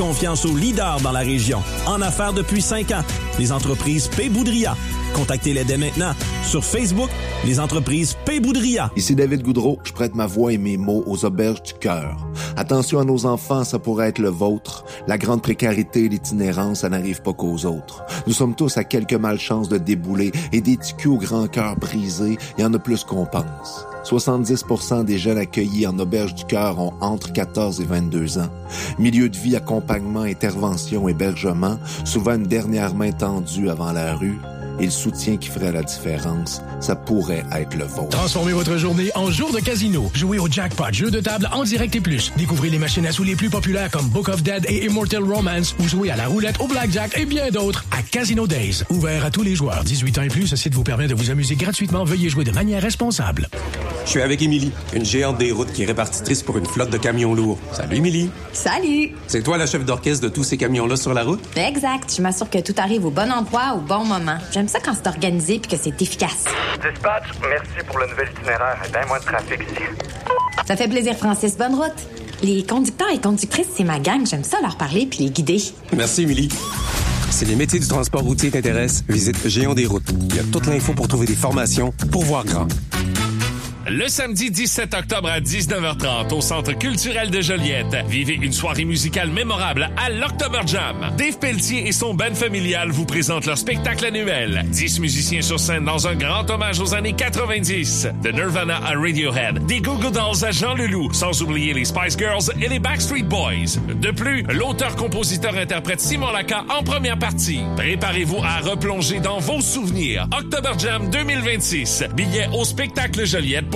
Confiance aux leaders dans la région. En affaires depuis 5 ans. Les entreprises P. Boudria. Contactez-les dès maintenant. Sur Facebook, les entreprises P. Boudria. Ici David Goudreau, je prête ma voix et mes mots aux auberges du cœur. Attention à nos enfants, ça pourrait être le vôtre. La grande précarité et l'itinérance, ça n'arrive pas qu'aux autres. Nous sommes tous à quelques malchances de débouler et des ticus au grand cœur brisé, il y en a plus qu'on pense. 70% des jeunes accueillis en auberge du cœur ont entre 14 et 22 ans. Milieu de vie, accompagnement, intervention, hébergement, souvent une dernière main tendue avant la rue. Et le soutien qui ferait la différence, ça pourrait être le vôtre. Transformez votre journée en jour de casino. Jouez au Jackpot, jeu de table en direct et plus. Découvrez les machines à sous les plus populaires comme Book of Dead et Immortal Romance ou jouez à la roulette, au blackjack et bien d'autres à Casino Days. Ouvert à tous les joueurs. 18 ans et plus, ce site vous permet de vous amuser gratuitement. Veuillez jouer de manière responsable. Je suis avec Émilie, une géante des routes qui est répartitrice pour une flotte de camions lourds. Salut Émilie. Salut. C'est toi la chef d'orchestre de tous ces camions-là sur la route? Exact. Je m'assure que tout arrive au bon endroit, au bon moment. J'aime ça quand c'est organisé puis que c'est efficace. Dispatch, merci pour le nouvel itinéraire. Il y a bien moins de trafic ici. Ça fait plaisir, Francis. Bonne route. Les conducteurs et conductrices, c'est ma gang. J'aime ça leur parler puis les guider. Merci Émilie. Si les métiers du transport routier t'intéressent, visite Géant des routes. Il y a toute l'info pour trouver des formations pour voir grand. Le samedi 17 octobre à 19h30 au Centre culturel de Joliette, vivez une soirée musicale mémorable à l'October Jam. Dave Pelletier et son band familial vous présentent leur spectacle annuel. 10 musiciens sur scène dans un grand hommage aux années 90. De Nirvana à Radiohead, des Goo Goo Dolls à Jean Leloup, sans oublier les Spice Girls et les Backstreet Boys. De plus, l'auteur-compositeur-interprète Simon Laka en première partie. Préparez-vous à replonger dans vos souvenirs. October Jam 2026. Billets au spectaclejoliette.com.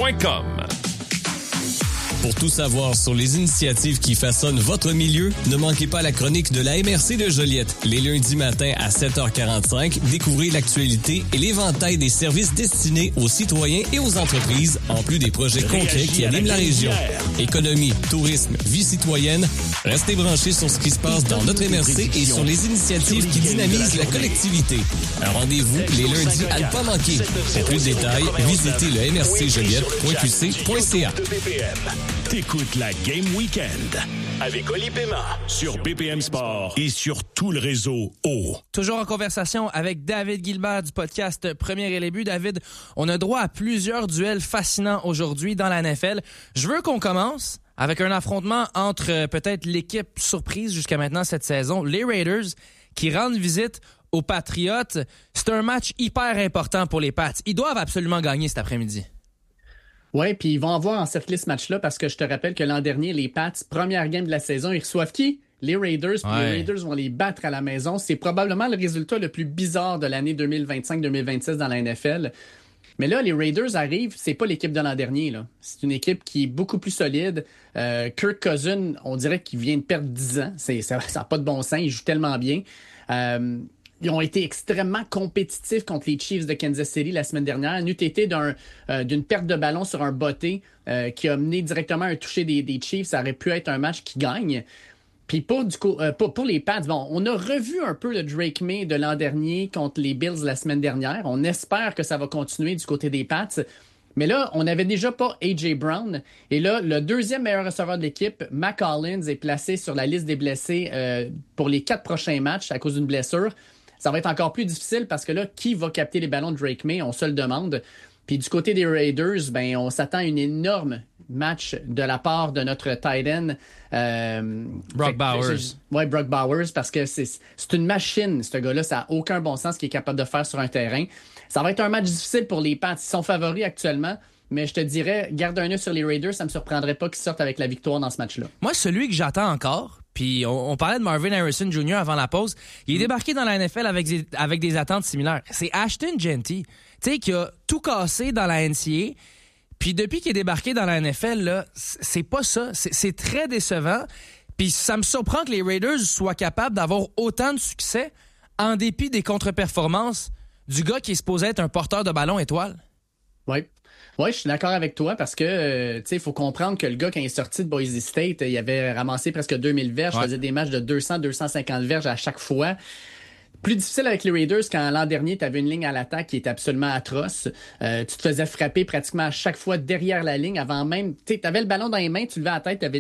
Pour tout savoir sur les initiatives qui façonnent votre milieu, ne manquez pas la chronique de la MRC de Joliette. Les lundis matins à 7h45, découvrez l'actualité et l'éventail des services destinés aux citoyens et aux entreprises, en plus des projets concrets qui animent la région. Économie, tourisme, vie citoyenne, restez branchés sur ce qui se passe dans notre MRC et sur les initiatives qui dynamisent la collectivité. Un rendez-vous les lundis à ne pas manquer. Pour plus de détails, visitez le mrcjoliette.qc.ca. T'écoutes la Game Weekend avec Oli Pema sur BPM Sport et sur tout le réseau O. Toujours en conversation avec David Guilbert du podcast Premier et les buts. David, on a droit à plusieurs duels fascinants aujourd'hui dans la NFL. Je veux qu'on commence avec un affrontement entre peut-être l'équipe surprise jusqu'à maintenant cette saison, les Raiders, qui rendent visite aux Patriots. C'est un match hyper important pour les Pats. Ils doivent absolument gagner cet après-midi. Oui, puis ils vont avoir encerclé ce match-là parce que je te rappelle que l'an dernier, les Pats, première game de la saison, ils reçoivent qui? Les Raiders, puis les Raiders vont les battre à la maison. C'est probablement le résultat le plus bizarre de l'année 2025-2026 dans la NFL. Mais là, les Raiders arrivent, c'est pas l'équipe de l'an dernier, là. C'est une équipe qui est beaucoup plus solide. Kirk Cousins, on dirait qu'il vient de perdre 10 ans. Ça n'a pas de bon sens, il joue tellement bien. Ils ont été extrêmement compétitifs contre les Chiefs de Kansas City la semaine dernière. N'eût été d'une perte de ballon sur un botté qui a mené directement à un toucher des Chiefs. Ça aurait pu être un match qui gagne. Puis pour les Pats, bon, on a revu un peu le Drake May de l'an dernier contre les Bills la semaine dernière. On espère que ça va continuer du côté des Pats. Mais là, on n'avait déjà pas A.J. Brown. Et là, le deuxième meilleur receveur de l'équipe, Mac Hollins, est placé sur la liste des blessés pour les 4 prochains matchs à cause d'une blessure. Ça va être encore plus difficile parce que là, qui va capter les ballons de Drake May? On se le demande. Puis du côté des Raiders, ben, on s'attend à une énorme match de la part de notre tight end. Brock Bowers. Oui, Brock Bowers, parce que c'est une machine, ce gars-là. Ça n'a aucun bon sens ce qu'il est capable de faire sur un terrain. Ça va être un match difficile pour les Pats. Ils sont favoris actuellement. Mais je te dirais, garde un œil sur les Raiders, ça me surprendrait pas qu'ils sortent avec la victoire dans ce match-là. Moi, celui que j'attends encore, puis on parlait de Marvin Harrison Jr. avant la pause, il est débarqué dans la NFL avec des attentes similaires. C'est Ashton Jeanty, tu sais, qui a tout cassé dans la NCAA. Puis depuis qu'il est débarqué dans la NFL, là, c'est pas ça. C'est très décevant. Puis ça me surprend que les Raiders soient capables d'avoir autant de succès en dépit des contre-performances du gars qui est supposé être un porteur de ballon étoile. Oui. Oui, je suis d'accord avec toi parce que, tu sais, il faut comprendre que le gars, quand il est sorti de Boise State, il avait ramassé presque 2000 verges, faisait des matchs de 200-250 verges à chaque fois. Plus difficile avec les Raiders quand l'an dernier, tu avais une ligne à l'attaque qui était absolument atroce. Tu te faisais frapper pratiquement à chaque fois derrière la ligne avant même... Tu avais le ballon dans les mains, tu levais la tête, tu avais